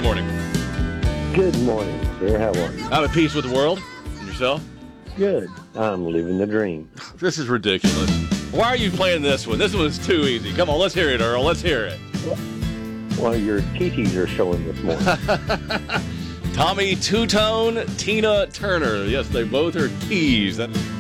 morning. Good morning, sir. How are you? I'm at peace with the world. And yourself? Good. I'm living the dream. This is ridiculous. Why are you playing this one? This one's too easy. Come on, let's hear it, Earl. Let's hear it. Well, your TTs are showing this morning. Tommy Two-Tone, Tina Turner. Yes, they both are keys. That